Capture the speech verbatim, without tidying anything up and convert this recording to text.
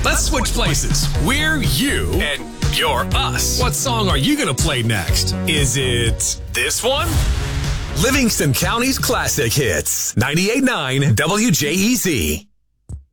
Let's switch places. We're you, and you're us. What song are you going to play next? Is it this one? Livingston County's classic hits. ninety-eight point nine W J E Z.